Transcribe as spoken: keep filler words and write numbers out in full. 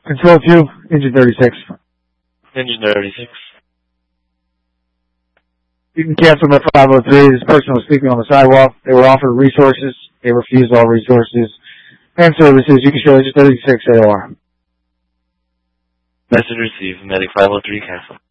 Control two, engine thirty-six. Engine thirty-six. You can cancel that five oh three. This person was sleeping on the sidewalk. They were offered resources. They refused all resources and services. You can show engine thirty-six A O R. Message received. Medic five oh three cancel.